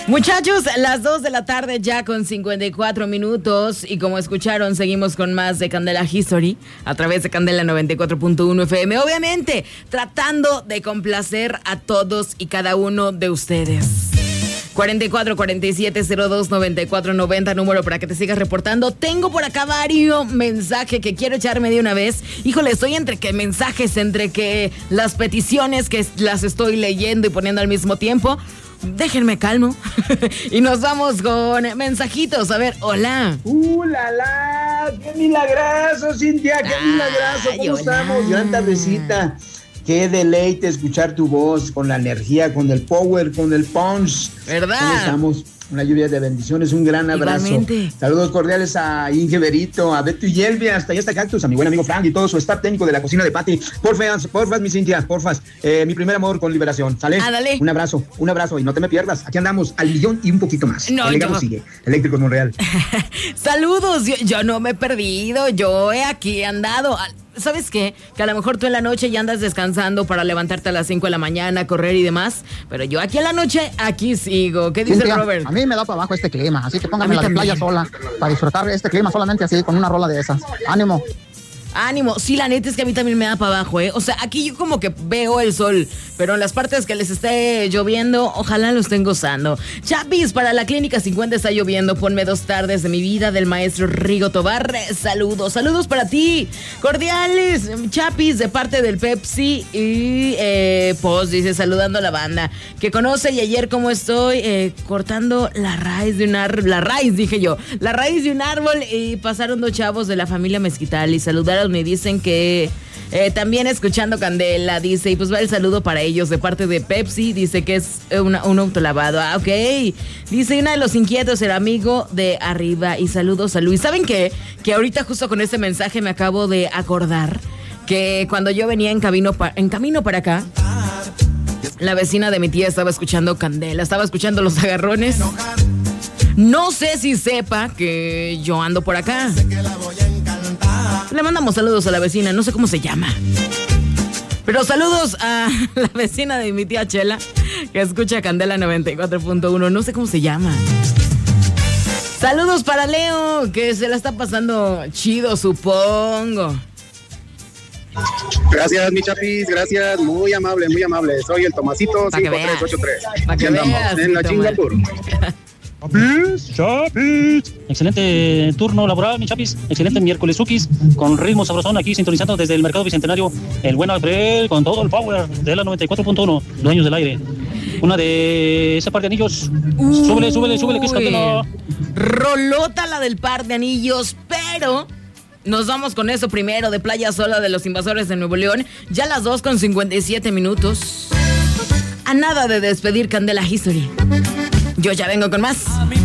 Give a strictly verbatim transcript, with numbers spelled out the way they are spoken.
Muchachos, las dos de la tarde ya con cincuenta y cuatro minutos y como escucharon, seguimos con más de Candela History a través de Candela noventa y cuatro punto uno F M, obviamente tratando de complacer a todos y cada uno de ustedes. cuarenta y cuatro, cuarenta y siete, cero dos, noventa y cuatro, noventa, número para que te sigas reportando. Tengo por acá varios mensajes que quiero echarme de una vez. Híjole, estoy entre que mensajes, entre que las peticiones que las estoy leyendo y poniendo al mismo tiempo. Déjenme calmo. Y nos vamos con mensajitos. A ver, hola. ¡Uh, la, la! ¡Qué milagroso, Cintia! ¡Qué Ay, milagroso! ¿Cómo hola. estamos? Gran tardecita. Qué deleite escuchar tu voz con la energía, con el power, con el punch. ¿Verdad? ¿Cómo estamos? Una lluvia de bendiciones, un gran abrazo. Igualmente. Saludos cordiales a Inge Berito, a Beto y Yelvia, hasta allá está Cactus, a mi buen amigo Frank y todo su staff técnico de la cocina de Pati. Porfas, porfas, mi Cintia, porfas. Eh, mi primer amor con Liberación, ¿sale? Ah, dale. Un abrazo, un abrazo y no te me pierdas. Aquí andamos al millón y un poquito más. No, El legado yo... sigue. Eléctricos Monreal. Saludos, yo, yo no me he perdido, yo he aquí andado. ¿Sabes qué? Que a lo mejor tú en la noche ya andas descansando para levantarte a las cinco de la mañana, correr y demás, pero yo aquí en la noche, aquí sigo. ¿Qué dice Cintia, Robert? A mí me da para abajo este clima, así que póngame la de playa sola, para disfrutar este clima solamente así, con una rola de esas. ¡Ánimo! Ánimo, sí, la neta es que a mí también me da para abajo, ¿eh? O sea, aquí yo como que veo el sol, pero en las partes que les esté lloviendo, ojalá lo estén gozando. Chapis, para la Clínica cincuenta está lloviendo, ponme dos tardes de mi vida, del maestro Rigo Tobar. Saludos, saludos para ti. Cordiales, Chapis, de parte del Pepsi y eh, Post, dice, saludando a la banda que conoce y ayer como estoy eh, cortando la raíz de un árbol, la raíz, dije yo, la raíz de un árbol y pasaron dos chavos de la familia Mezquital y saludaron y dicen que eh, también escuchando Candela, dice, y pues va el saludo para ellos de parte de Pepsi, dice que es una, un autolavado, ah, ok, dice una de los inquietos, el amigo de arriba, y saludos a Luis. ¿Saben qué? Que ahorita justo con este mensaje me acabo de acordar que cuando yo venía en camino, pa- en camino para acá, la vecina de mi tía estaba escuchando Candela, estaba escuchando Los Agarrones. No sé si sepa que yo ando por acá. Le mandamos saludos a la vecina, no sé cómo se llama. Pero saludos a la vecina de mi tía Chela, que escucha Candela noventa y cuatro punto uno, no sé cómo se llama. Saludos para Leo, que se la está pasando chido, supongo. Gracias, mi Chapis, gracias, muy amable, muy amable. Soy el Tomasito cinco tres ocho tres. Para que veas. En la Chingapur. Chapis, Chapis. Excelente turno laboral, mi Chapis. Excelente miércoles Ukis, con ritmo sabrosón aquí sintonizando desde el Mercado Bicentenario. El buen Alfred con todo el power de la noventa y cuatro punto uno, dueños del aire. Una de ese par de anillos. Uy, súbele, súbele, súbele, que es Candela. Rolota la del par de anillos, pero nos vamos con eso primero de Playa Sola de los Invasores de Nuevo León. Ya las dos con cincuenta y siete minutos. A nada de despedir Candela History. Yo ya vengo con más.